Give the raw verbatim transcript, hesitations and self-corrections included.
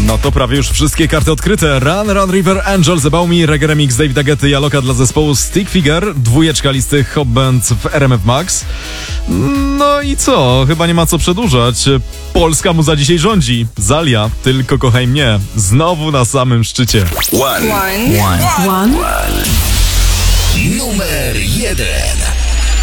No to prawie już wszystkie karty odkryte. Run, Run River, Angels, About Me, Reggae Remix, Davida Getty, Jaloka dla zespołu Stick Figure, dwójeczka listy Hop Band w R M F Max. No i co? Chyba nie ma co przedłużać. Polska muza dzisiaj rządzi. Zalia, tylko kochaj mnie. Znowu na samym szczycie. One. One. One. One. Numer jeden.